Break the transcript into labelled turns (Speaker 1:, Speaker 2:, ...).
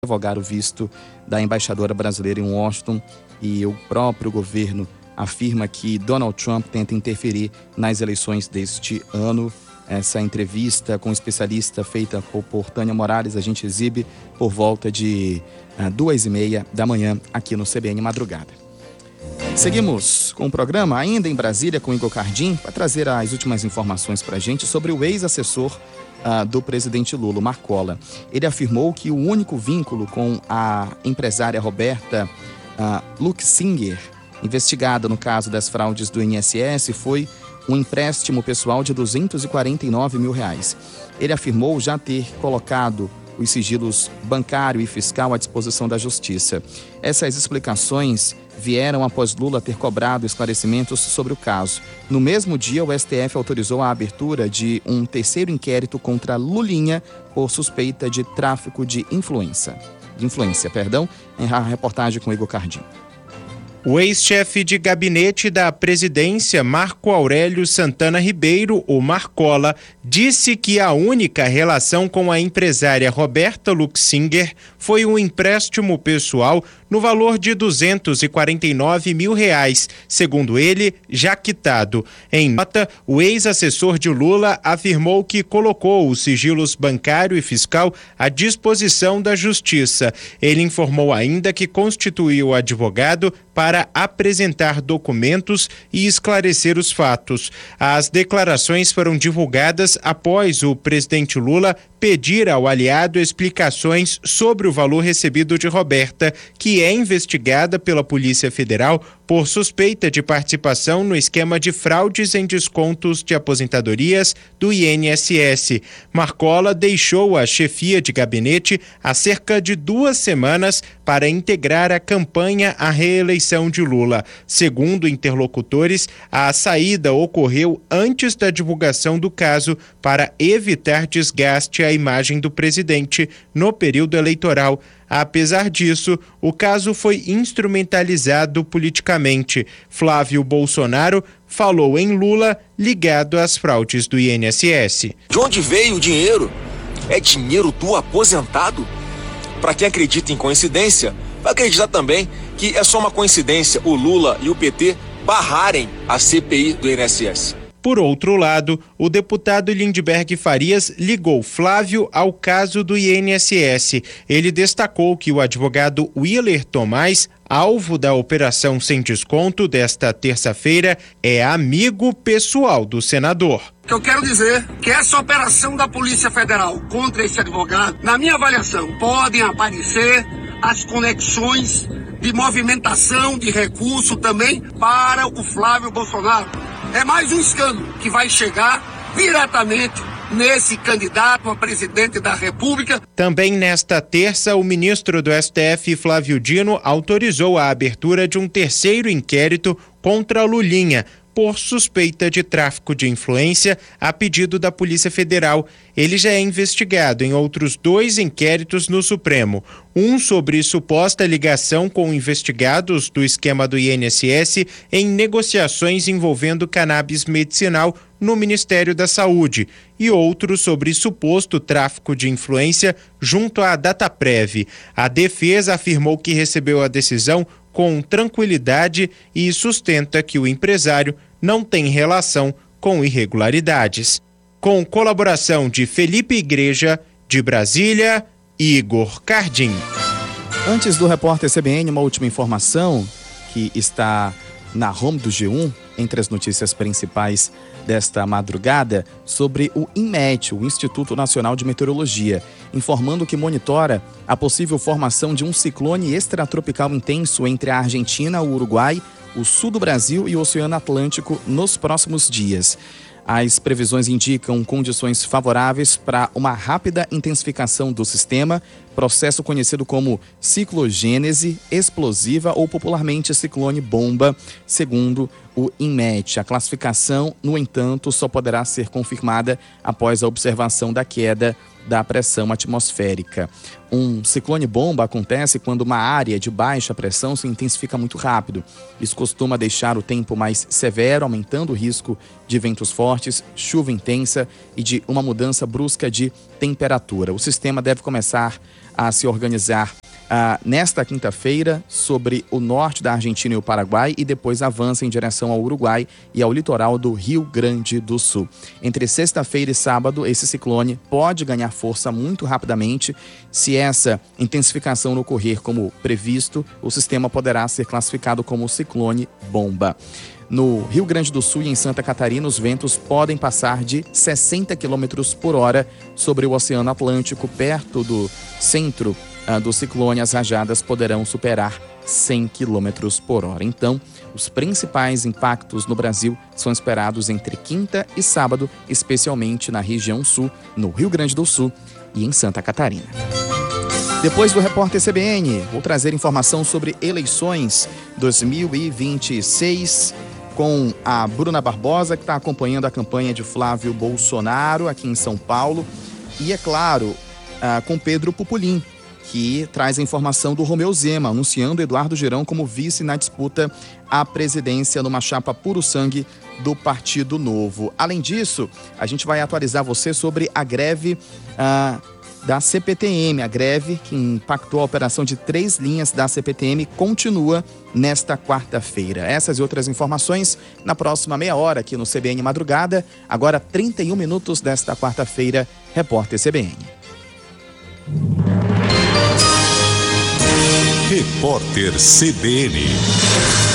Speaker 1: revogar o visto da embaixadora brasileira em Washington, e o próprio governo afirma que Donald Trump tenta interferir nas eleições deste ano. Essa entrevista com o especialista feita por Tânia Morales, a gente exibe por volta de 2h30 da manhã aqui no CBN Madrugada. Seguimos com o programa, ainda em Brasília, com Igor Cardim, para trazer as últimas informações para a gente sobre o ex-assessor do presidente Lula, Marcola. Ele afirmou que o único vínculo com a empresária Roberta Luxinger, investigada no caso das fraudes do INSS, foi um empréstimo pessoal de R$249 mil. Ele afirmou já ter colocado os sigilos bancário e fiscal à disposição da Justiça. Essas explicações vieram após Lula ter cobrado esclarecimentos sobre o caso. No mesmo dia, o STF autorizou a abertura de um terceiro inquérito contra Lulinha por suspeita de tráfico de influência. Em reportagem com Igor Cardim.
Speaker 2: O ex-chefe de gabinete da presidência, Marco Aurélio Santana Ribeiro, o Marcola, disse que a única relação com a empresária Roberta Luxinger foi um empréstimo pessoal no valor de R$249 mil, segundo ele, já quitado. Em nota, o ex-assessor de Lula afirmou que colocou os sigilos bancário e fiscal à disposição da Justiça. Ele informou ainda que constituiu o advogado para apresentar documentos e esclarecer os fatos. As declarações foram divulgadas após o presidente Lula pedir ao aliado explicações sobre o valor recebido de Roberta, que é investigada pela Polícia Federal por suspeita de participação no esquema de fraudes em descontos de aposentadorias do INSS. Marcola deixou a chefia de gabinete há cerca de 2 semanas para integrar a campanha à reeleição de Lula. Segundo interlocutores, a saída ocorreu antes da divulgação do caso para evitar desgaste à imagem do presidente no período eleitoral. Apesar disso, o caso foi instrumentalizado politicamente. Flávio Bolsonaro falou em Lula ligado às fraudes do INSS.
Speaker 3: De onde veio o dinheiro? É dinheiro do aposentado? Para quem acredita em coincidência, vai acreditar também que é só uma coincidência o Lula e o PT barrarem a CPI do INSS.
Speaker 2: Por outro lado, o deputado Lindbergh Farias ligou Flávio ao caso do INSS. Ele destacou que o advogado Willer Tomás, alvo da operação sem desconto desta terça-feira, é amigo pessoal do senador.
Speaker 4: Eu quero dizer que essa operação da Polícia Federal contra esse advogado, na minha avaliação, podem aparecer as conexões de movimentação de recurso também para o Flávio Bolsonaro. É mais um escândalo que vai chegar diretamente nesse candidato a presidente da República.
Speaker 2: Também nesta terça, o ministro do STF, Flávio Dino, autorizou a abertura de um terceiro inquérito contra Lulinha por suspeita de tráfico de influência a pedido da Polícia Federal. Ele já é investigado em outros 2 inquéritos no Supremo. Um sobre suposta ligação com investigados do esquema do INSS em negociações envolvendo cannabis medicinal no Ministério da Saúde, e outro sobre suposto tráfico de influência junto à Dataprev. A defesa afirmou que recebeu a decisão com tranquilidade e sustenta que o empresário não tem relação com irregularidades. Com colaboração de Felipe Igreja, de Brasília, Igor Cardim.
Speaker 1: Antes do repórter CBN, uma última informação que está na home do G1, entre as notícias principais desta madrugada, sobre o INMET, o Instituto Nacional de Meteorologia, informando que monitora a possível formação de um ciclone extratropical intenso entre a Argentina, o Uruguai, o sul do Brasil e o Oceano Atlântico nos próximos dias. As previsões indicam condições favoráveis para uma rápida intensificação do sistema, processo conhecido como ciclogênese explosiva ou popularmente ciclone-bomba, segundo o INMET. A classificação, no entanto, só poderá ser confirmada após a observação da queda da pressão atmosférica. Um ciclone bomba acontece quando uma área de baixa pressão se intensifica muito rápido. Isso costuma deixar o tempo mais severo, aumentando o risco de ventos fortes, chuva intensa e de uma mudança brusca de temperatura. O sistema deve começar a se organizar nesta quinta-feira sobre o norte da Argentina e o Paraguai e depois avança em direção ao Uruguai e ao litoral do Rio Grande do Sul. Entre sexta-feira e sábado, esse ciclone pode ganhar força muito rapidamente. Se essa intensificação não ocorrer como previsto, o sistema poderá ser classificado como ciclone bomba. No Rio Grande do Sul e em Santa Catarina, os ventos podem passar de 60 km por hora sobre o Oceano Atlântico, perto do centro do ciclone. As rajadas poderão superar 100 km por hora. Então, os principais impactos no Brasil são esperados entre quinta e sábado, especialmente na região sul, no Rio Grande do Sul e em Santa Catarina. Depois do Repórter CBN, vou trazer informação sobre eleições 2026 com a Bruna Barbosa, que está acompanhando a campanha de Flávio Bolsonaro aqui em São Paulo. E, é claro, com Pedro Pupolin, que traz a informação do Romeu Zema, anunciando Eduardo Girão como vice na disputa à presidência numa chapa puro sangue do Partido Novo. Além disso, a gente vai atualizar você sobre a greve da CPTM. A greve que impactou a operação de 3 linhas da CPTM continua nesta quarta-feira. Essas e outras informações na próxima meia hora aqui no CBN Madrugada. Agora 31 minutos desta quarta-feira, Repórter CBN.
Speaker 5: Repórter CBN.